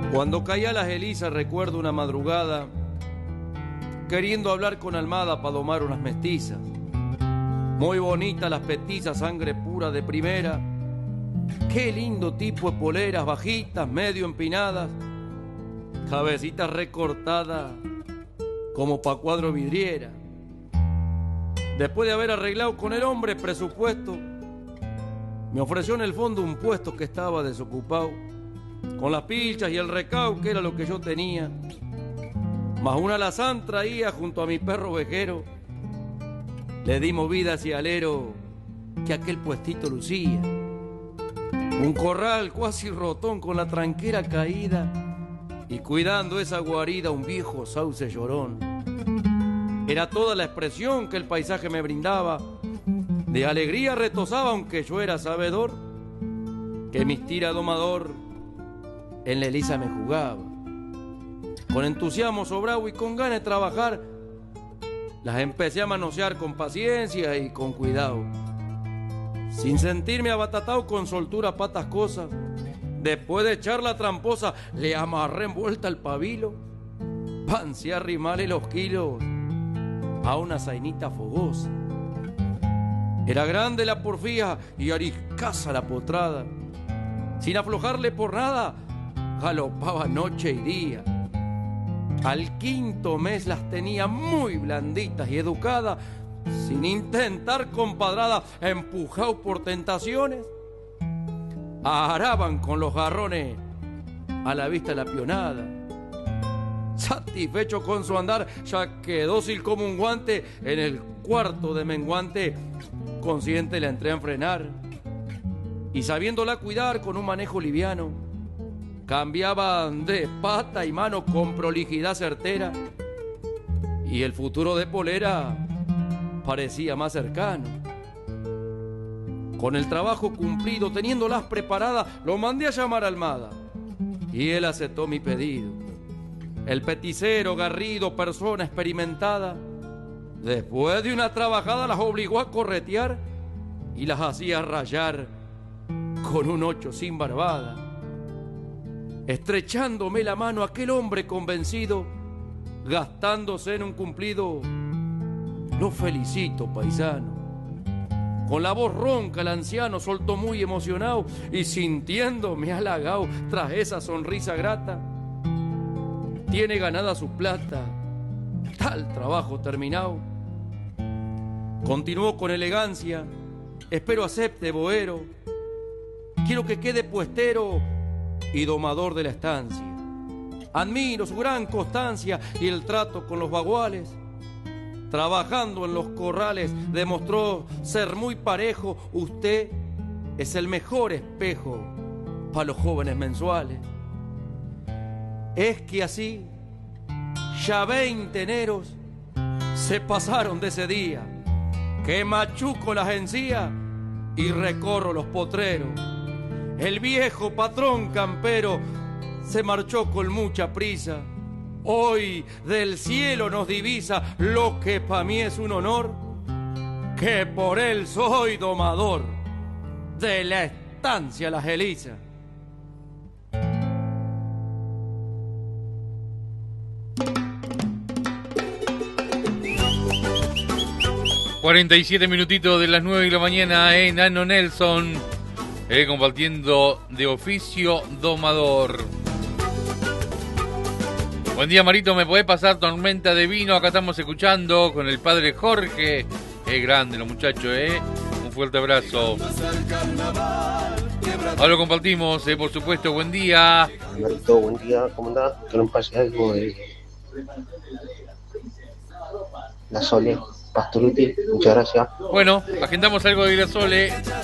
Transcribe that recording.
Cuando caía las Elisa recuerdo una madrugada queriendo hablar con Almada para domar unas mestizas. Muy bonitas las petizas, sangre pura de primera. Qué lindo tipo de poleras, bajitas, medio empinadas, cabecitas recortadas como pa' cuadro vidriera. Después de haber arreglado con el hombre presupuesto, me ofreció en el fondo un puesto que estaba desocupado, con las pilchas y el recao que era lo que yo tenía, más una alazán traía junto a mi perro ovejero. Le dimos vida hacia alero que aquel puestito lucía. Un corral cuasi rotón con la tranquera caída y cuidando esa guarida un viejo sauce llorón. Era toda la expresión que el paisaje me brindaba. De alegría retosaba aunque yo era sabedor que mis tira domador en la Elisa me jugaba. Con entusiasmo sobrado y con ganas de trabajar, las empecé a manosear con paciencia y con cuidado. Sin sentirme abatatado, con soltura patas cosas, después de echar la tramposa, le amarré envuelta al pabilo, pancé a arrimarle los kilos a una zainita fogosa. Era grande la porfía y ariscasa la potrada. Sin aflojarle por nada, galopaba noche y día. Al quinto mes las tenía muy blanditas y educadas, sin intentar compadrada, empujados por tentaciones, araban con los garrones a la vista de la pionada. Satisfecho con su andar, ya que dócil como un guante, en el cuarto de menguante, consciente la entré a enfrenar. Y sabiéndola cuidar con un manejo liviano, cambiaban de pata y mano con prolijidad certera, y el futuro de polera parecía más cercano. Con el trabajo cumplido, teniéndolas preparadas, lo mandé a llamar a Almada y él aceptó mi pedido. El peticero garrido, persona experimentada, después de una trabajada las obligó a corretear y las hacía rayar con un 8 sin barbada. Estrechándome la mano aquel hombre convencido, gastándose en un cumplido, lo felicito, paisano. Con la voz ronca el anciano soltó muy emocionado y sintiéndome halagado tras esa sonrisa grata, tiene ganada su plata, tal trabajo terminado. Continuó con elegancia, espero acepte boero, quiero que quede puestero y domador de la estancia. Admiro su gran constancia y el trato con los baguales. Trabajando en los corrales demostró ser muy parejo. Usted es el mejor espejo para los jóvenes mensuales. Es que así ya 20 eneros se pasaron de ese día, que machuco las encías y recorro los potreros. El viejo patrón campero se marchó con mucha prisa. Hoy del cielo nos divisa lo que pa' mí es un honor, que por él soy domador de la estancia Las Elisa. ...47 minutitos de las 9 de la mañana en Nano Nelson... compartiendo de oficio domador. Buen día, Marito, ¿me podés pasar Tormenta de Vino? Acá estamos escuchando con el padre Jorge. Es grande los muchachos, un fuerte abrazo. Ahora lo compartimos, por supuesto. Buen día. Marito, buen día, ¿cómo andás? Que no pase algo de la Sole Pastoruti, muchas gracias. Bueno, agendamos algo de la Sole.